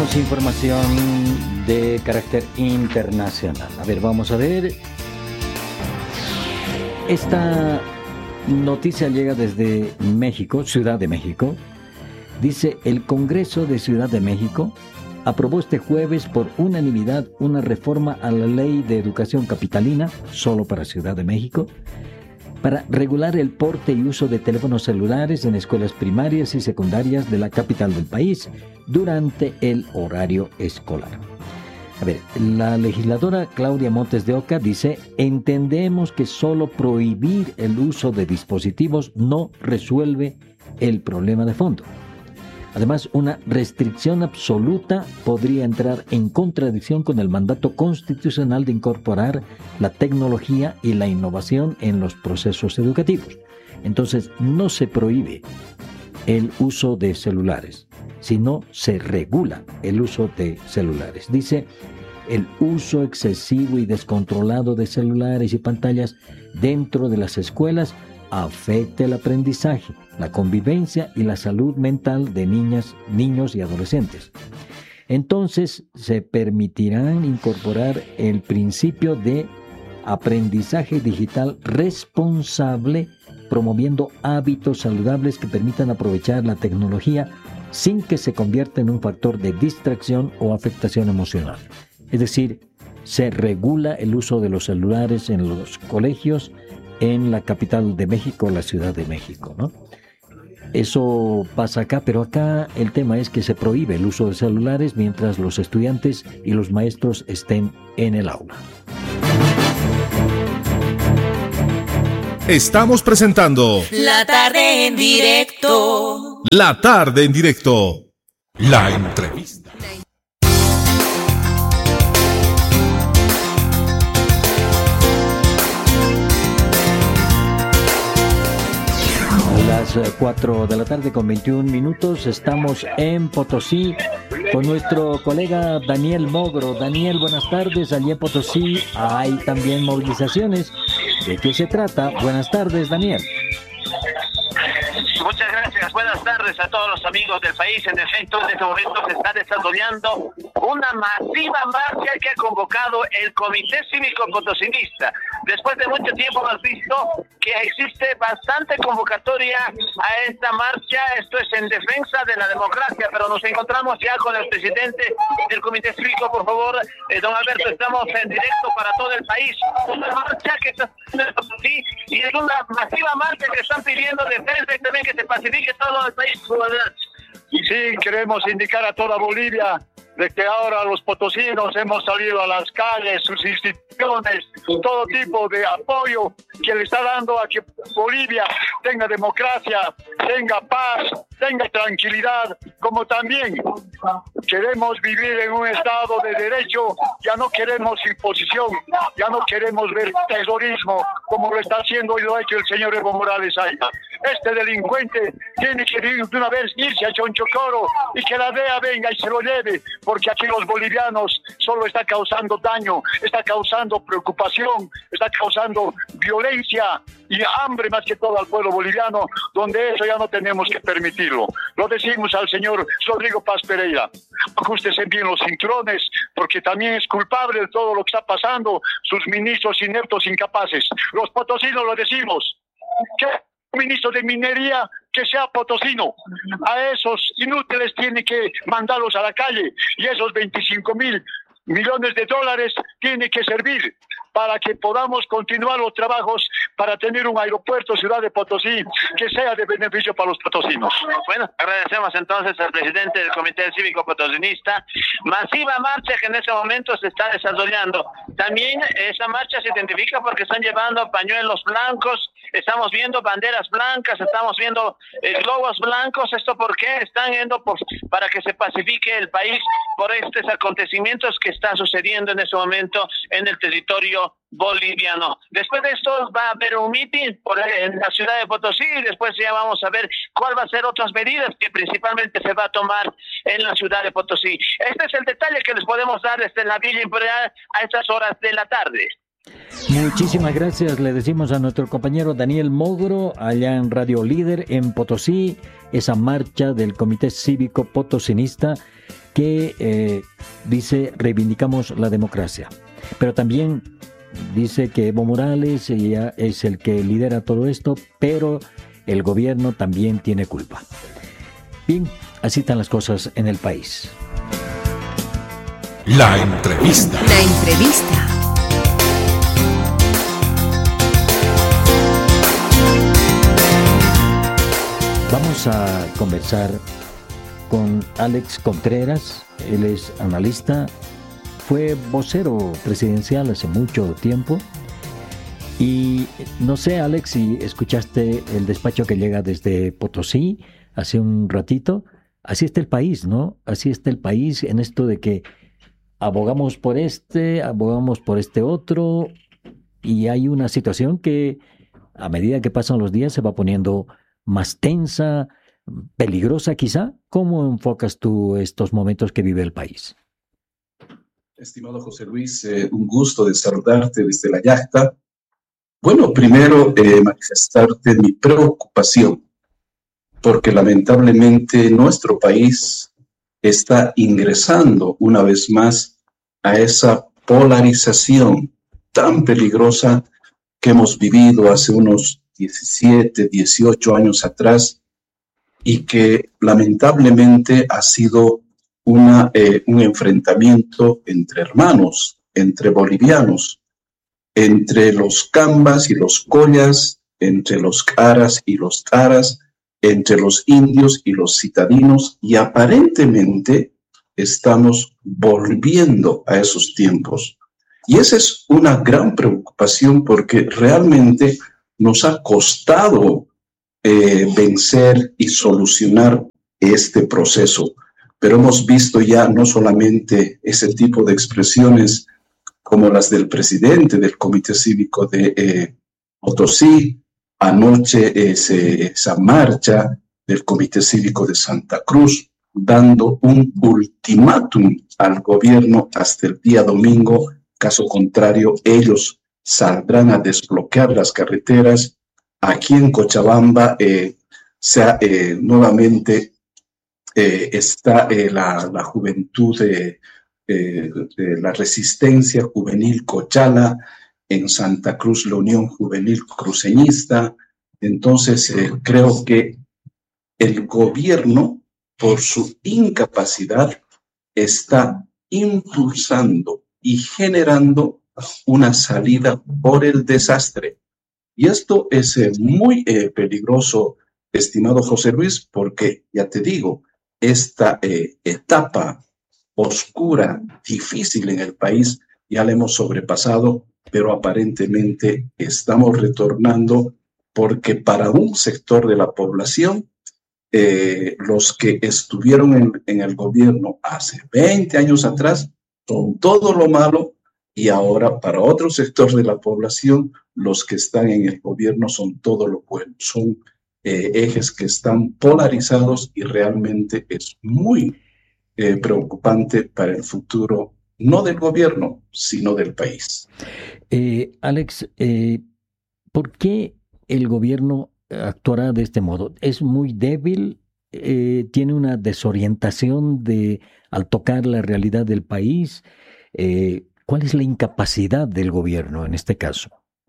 Información de carácter internacional. A ver, vamos a ver. Esta noticia llega desde México, Ciudad de México. Dice, el Congreso de Ciudad de México aprobó este jueves por unanimidad una reforma a la Ley de Educación Capitalina, solo para Ciudad de México, para regular el porte y uso de teléfonos celulares en escuelas primarias y secundarias de la capital del país durante el horario escolar. A ver, la legisladora Claudia Montes de Oca dice, entendemos que solo prohibir el uso de dispositivos no resuelve el problema de fondo. Además, una restricción absoluta podría entrar en contradicción con el mandato constitucional de incorporar la tecnología y la innovación en los procesos educativos. Entonces, no se prohíbe el uso de celulares, sino se regula el uso de celulares. Dice, el uso excesivo y descontrolado de celulares y pantallas dentro de las escuelas afecta el aprendizaje, la convivencia y la salud mental de niñas, niños y adolescentes. Entonces, se permitirán incorporar el principio de aprendizaje digital responsable, promoviendo hábitos saludables que permitan aprovechar la tecnología sin que se convierta en un factor de distracción o afectación emocional. Es decir, se regula el uso de los celulares en los colegios en la capital de México, la Ciudad de México, ¿no? Eso pasa acá, pero acá el tema es que se prohíbe el uso de celulares mientras los estudiantes y los maestros estén en el aula. Estamos presentando La tarde en directo. La tarde en directo. La entrevista. Las 4 de la tarde con 21 minutos, estamos en Potosí con nuestro colega Daniel Mogro. Daniel, buenas tardes. Allí en Potosí hay también movilizaciones. ¿De qué se trata? Buenas tardes, Daniel. Muchas gracias, buenas tardes a todos los amigos del país. En efecto, en este momento se está desarrollando una masiva marcha que ha convocado el Comité Cívico Potosinista. Después de mucho tiempo hemos visto que existe bastante convocatoria a esta marcha. Esto es en defensa de la democracia, pero nos encontramos ya con el presidente del Comité Cívico. Por favor, don Alberto, estamos en directo para todo el país. Una marcha que está haciendo en Potosí y es una masiva marcha que están pidiendo defensa y también que se pacifique todo el país. Sí, queremos indicar a toda Bolivia de que ahora los potosinos hemos salido a las calles, sus instituciones, todo tipo de apoyo que le está dando a que Bolivia tenga democracia, tenga paz, tenga tranquilidad, como también queremos vivir en un estado de derecho. Ya no queremos imposición, ya no queremos ver terrorismo como lo está haciendo y lo ha hecho el señor Evo Morales ahí. Este delincuente tiene que de una vez irse a Chonchocoro y que la DEA venga y se lo lleve, porque aquí los bolivianos solo está causando daño, está causando preocupación, está causando violencia y hambre más que todo al pueblo boliviano, donde eso ya no tenemos que permitirlo. Lo decimos al señor Rodrigo Paz Pereira, ajústese bien los cinturones, porque también es culpable de todo lo que está pasando, sus ministros ineptos, incapaces. Los potosinos lo decimos, que ministro de Minería que sea potosino. A esos inútiles tiene que mandarlos a la calle y esos 25.000 millones de dólares tiene que servir para que podamos continuar los trabajos para tener un aeropuerto Ciudad de Potosí que sea de beneficio para los potosinos. Bueno, agradecemos entonces al presidente del Comité Cívico Potosinista. Masiva marcha que en ese momento se está desarrollando. También esa marcha se identifica porque están llevando pañuelos blancos, estamos viendo banderas blancas, estamos viendo globos blancos. ¿Esto por qué? Están yendo para que se pacifique el país por estos acontecimientos que están sucediendo en ese momento en el territorio boliviano. Después de esto va a haber un meeting en la ciudad de Potosí y después ya vamos a ver cuál va a ser otras medidas que principalmente se va a tomar en la ciudad de Potosí. Este es el detalle que les podemos dar desde la Villa Imperial a estas horas de la tarde. Muchísimas gracias, le decimos a nuestro compañero Daniel Mogro, allá en Radio Líder en Potosí, esa marcha del Comité Cívico Potosinista que dice reivindicamos la democracia, pero también dice que Evo Morales ya es el que lidera todo esto, pero el gobierno también tiene culpa. Bien, así están las cosas en el país. La entrevista. La entrevista. Vamos a conversar con Alex Contreras. Él es analista, fue vocero presidencial hace mucho tiempo. Y no sé, Alex, si escuchaste el despacho que llega desde Potosí hace un ratito. Así está el país, ¿no? Así está el país en esto de que abogamos por este otro, y hay una situación que a medida que pasan los días se va poniendo más tensa, peligrosa quizá. ¿Cómo enfocas tú estos momentos que vive el país? Estimado José Luis, un gusto de saludarte desde la yacta. Bueno, primero manifestarte mi preocupación, porque lamentablemente nuestro país está ingresando una vez más a esa polarización tan peligrosa que hemos vivido hace unos 17, 18 años atrás, y que lamentablemente ha sido un enfrentamiento entre hermanos, entre bolivianos, entre los cambas y los collas, entre los caras y los taras, entre los indios y los citadinos, y aparentemente estamos volviendo a esos tiempos. Y esa es una gran preocupación, porque realmente nos ha costado vencer y solucionar este proceso. Pero hemos visto ya no solamente ese tipo de expresiones como las del presidente del Comité Cívico de Potosí, anoche esa marcha del Comité Cívico de Santa Cruz, dando un ultimátum al gobierno hasta el día domingo. Caso contrario, ellos saldrán a desbloquear las carreteras. Aquí en Cochabamba nuevamente está la juventud de la Resistencia Juvenil Cochala, en Santa Cruz la Unión Juvenil Cruceñista. Entonces creo que el gobierno, por su incapacidad, está impulsando y generando una salida por el desastre. Y esto es muy peligroso, estimado José Luis, porque, ya te digo, esta etapa oscura, difícil en el país, ya la hemos sobrepasado, pero aparentemente estamos retornando, porque para un sector de la población, los que estuvieron en el gobierno hace 20 años atrás son todo lo malo, y ahora para otro sector de la población, los que están en el gobierno son todo lo bueno. Son ejes que están polarizados, y realmente es muy preocupante para el futuro, no del gobierno, sino del país. Alex, ¿por qué el gobierno actuará de este modo? ¿Es muy débil? ¿Tiene una desorientación al tocar la realidad del país? ¿Cuál es la incapacidad del gobierno en este caso?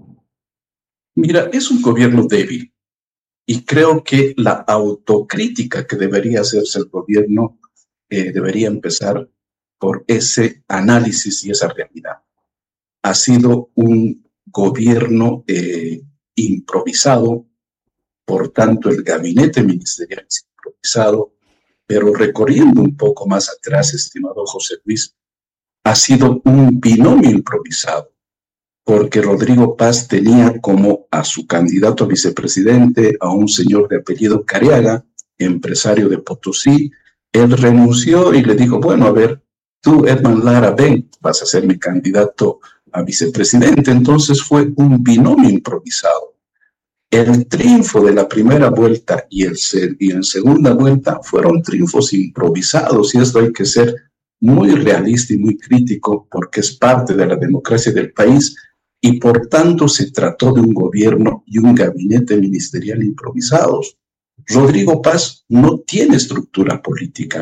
Mira, es un gobierno débil, y creo que la autocrítica que debería hacerse el gobierno debería empezar por ese análisis y esa realidad. Ha sido un gobierno improvisado, por tanto el gabinete ministerial es improvisado, pero recorriendo un poco más atrás, estimado José Luis, ha sido un binomio improvisado, porque Rodrigo Paz tenía como a su candidato a vicepresidente a un señor de apellido Careaga, empresario de Potosí. Él renunció y le dijo, bueno, a ver, tú, Edman Lara, ven, vas a ser mi candidato a vicepresidente. Entonces fue un binomio improvisado. El triunfo de la primera vuelta y en segunda vuelta fueron triunfos improvisados, y esto hay que ser muy realista y muy crítico, porque es parte de la democracia del país, y por tanto se trató de un gobierno y un gabinete ministerial improvisados. Rodrigo Paz no tiene estructura política,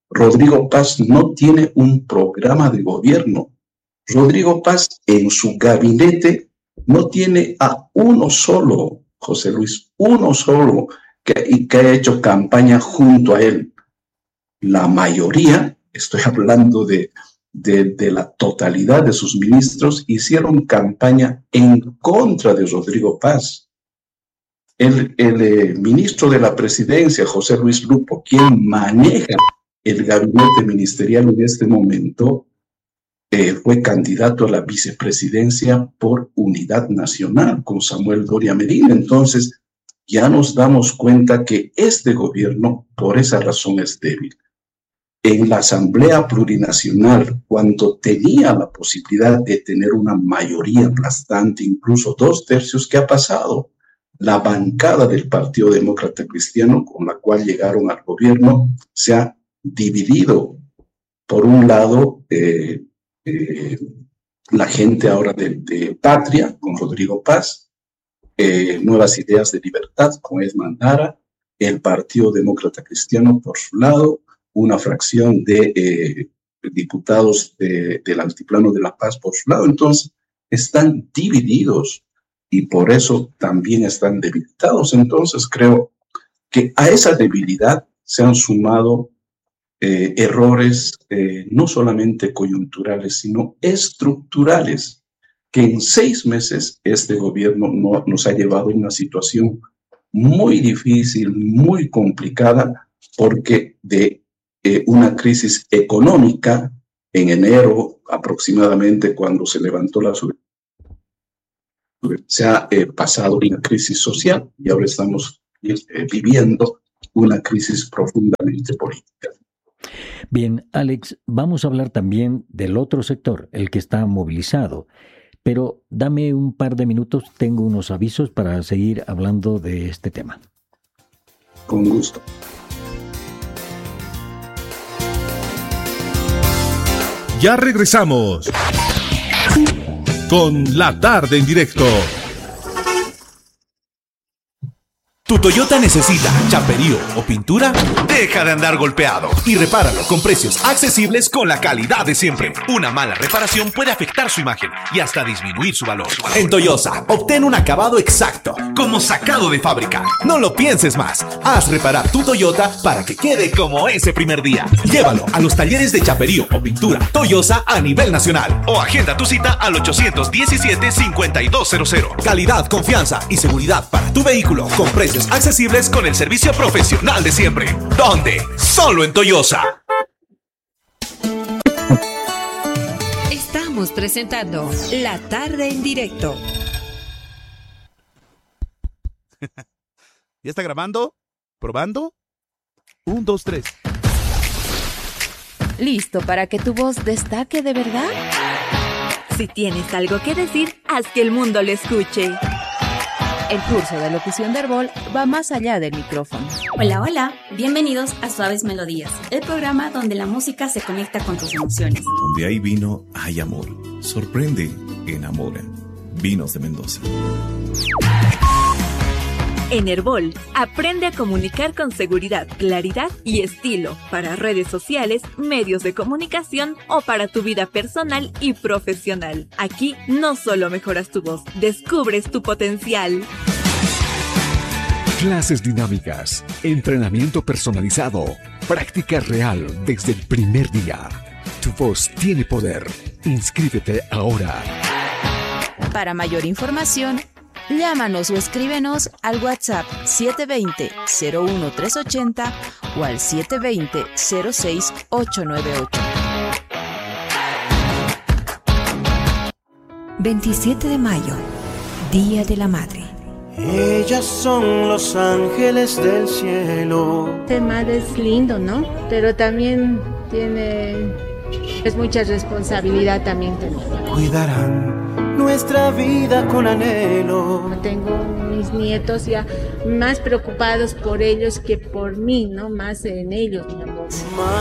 Rodrigo Paz no tiene un programa de gobierno. Rodrigo Paz en su gabinete no tiene a uno solo, José Luis, uno solo que ha hecho campaña junto a él. La mayoría, estoy hablando de la totalidad de sus ministros, hicieron campaña en contra de Rodrigo Paz. El ministro de la presidencia, José Luis Lupo, quien maneja el gabinete ministerial en este momento, fue candidato a la vicepresidencia por Unidad Nacional con Samuel Doria Medina. Entonces, ya nos damos cuenta que este gobierno, por esa razón, es débil. En la Asamblea Plurinacional, cuando tenía la posibilidad de tener una mayoría aplastante, incluso 2/3, ¿qué ha pasado? La bancada del Partido Demócrata Cristiano, con la cual llegaron al gobierno, se ha dividido. Por un lado, la gente ahora de Patria, con Rodrigo Paz, Nuevas Ideas de Libertad, con Edman Lara, el Partido Demócrata Cristiano, por su lado, una fracción de diputados del Altiplano de La Paz, por su lado. Entonces, están divididos y por eso también están debilitados. Entonces, creo que a esa debilidad se han sumado errores no solamente coyunturales, sino estructurales, que en 6 meses este gobierno nos ha llevado a una situación muy difícil, muy complicada, porque de una crisis económica en enero aproximadamente, cuando se levantó la subvención, se ha pasado una crisis social y ahora estamos viviendo una crisis profundamente política. Bien, Alex, vamos a hablar también del otro sector, el que está movilizado. Pero dame un par de minutos, tengo unos avisos para seguir hablando de este tema. Con gusto. Ya regresamos con La Tarde en Directo. ¿Tu Toyota necesita chaperío o pintura? Deja de andar golpeado y repáralo con precios accesibles con la calidad de siempre. Una mala reparación puede afectar su imagen y hasta disminuir su valor. En Toyosa, obtén un acabado exacto, como sacado de fábrica. No lo pienses más. Haz reparar tu Toyota para que quede como ese primer día. Llévalo a los talleres de chaperío o pintura Toyosa a nivel nacional o agenda tu cita al 817-5200. Calidad, confianza y seguridad para tu vehículo con precios accesibles con el servicio profesional de siempre. ¿Dónde? Solo en Toyosa. Estamos presentando La Tarde en Directo. ¿Ya está grabando? ¿Probando? 1, 2, 3. ¿Listo para que tu voz destaque de verdad? Si tienes algo que decir, haz que el mundo lo escuche. El curso de locución de Herbol va más allá del micrófono. Hola, hola. Bienvenidos a Suaves Melodías, el programa donde la música se conecta con tus emociones. Donde hay vino, hay amor. Sorprende, enamora. Vinos de Mendoza. En Herbol, aprende a comunicar con seguridad, claridad y estilo para redes sociales, medios de comunicación o para tu vida personal y profesional. Aquí no solo mejoras tu voz, descubres tu potencial. Clases dinámicas, entrenamiento personalizado, práctica real desde el primer día. Tu voz tiene poder. Inscríbete ahora. Para mayor información, llámanos o escríbenos al WhatsApp 720-01380 o al 720-06898. 27 de mayo, Día de la Madre. Ellas son los ángeles del cielo. Ser madre es lindo, ¿no? Pero también es mucha responsabilidad también tener. Cuidarán nuestra vida con anhelo. Tengo mis nietos ya más preocupados por ellos que por mí, ¿no? Más en ellos, mi amor.